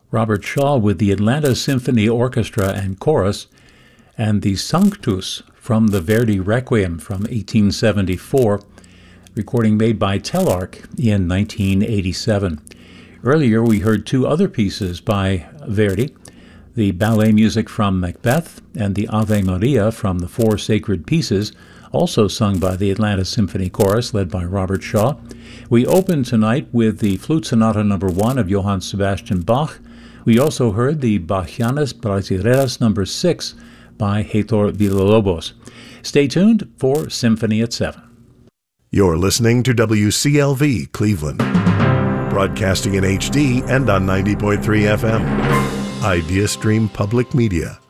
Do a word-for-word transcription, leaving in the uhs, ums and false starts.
Robert Shaw with the Atlanta Symphony Orchestra and Chorus, and the Sanctus from the Verdi Requiem from eighteen seventy-four, recording made by Telarc in nineteen eighty-seven. Earlier we heard two other pieces by Verdi, the ballet music from Macbeth and the Ave Maria from the Four Sacred Pieces, also sung by the Atlanta Symphony Chorus, led by Robert Shaw. We opened tonight with the Flute Sonata number one of Johann Sebastian Bach. We also heard the Bachianas Brasileiras number six by Heitor Villa-Lobos. Stay tuned for Symphony at seven. You're listening to W C L V Cleveland, broadcasting in H D and on ninety point three F M. IdeaStream Public Media.